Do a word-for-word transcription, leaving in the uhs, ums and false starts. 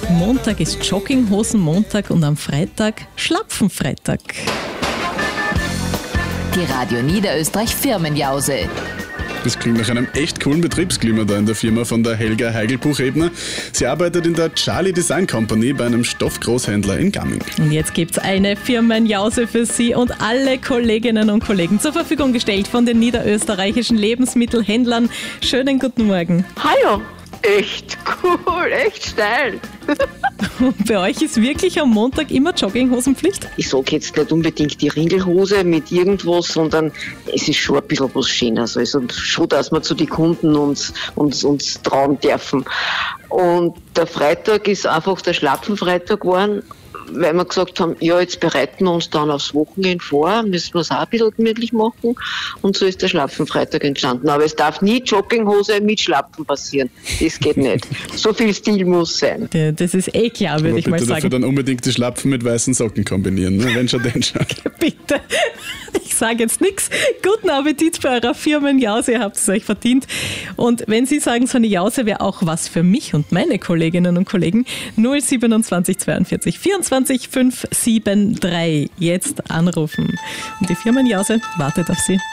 Montag ist Jogginghosen-Montag und am Freitag Schlapfenfreitag. Die Radio Niederösterreich Firmenjause. Das klingt nach einem echt coolen Betriebsklima da in der Firma von der Helga Heigl-Buchebner. Sie arbeitet in der Charlie Design Company bei einem Stoffgroßhändler in Gamming. Und jetzt gibt's eine Firmenjause für Sie und alle Kolleginnen und Kollegen zur Verfügung gestellt von den niederösterreichischen Lebensmittelhändlern. Schönen guten Morgen. Hallo, echt cool, echt steil. Und bei euch ist wirklich am Montag immer Jogginghosenpflicht? Ich sage jetzt nicht unbedingt die Ringelhose mit irgendwas, sondern es ist schon ein bisschen was Schönes. Also schon, dass wir zu den Kunden uns, uns, uns trauen dürfen. Und der Freitag ist einfach der Schlapfenfreitag geworden, weil wir gesagt haben, ja, jetzt bereiten wir uns dann aufs Wochenende vor, müssen wir es auch ein bisschen gemütlich machen. Und so ist der Schlapfenfreitag entstanden. Aber es darf nie Jogginghose mit Schlapfen passieren. Das geht nicht. So viel Stil muss sein. Ja, das ist eh klar, würde ich mal sagen. Bitte dafür sagen. dann unbedingt die Schlapfen mit weißen Socken kombinieren, ne? Wenn schon, denn schon. Bitte. Ich sage jetzt nichts. Guten Appetit bei eurer Firmenjause, ihr habt es euch verdient. Und wenn Sie sagen, so eine Jause wäre auch was für mich und meine Kolleginnen und Kollegen, null siebenundzwanzig zweiundvierzig vierundzwanzig fünf sieben drei jetzt anrufen. Und die Firmenjause wartet auf Sie.